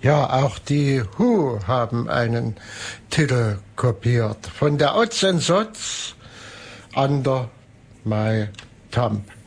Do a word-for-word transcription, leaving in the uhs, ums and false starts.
Ja, auch die Who haben einen Titel kopiert. Von der Odds and Sods, Under My Thumb.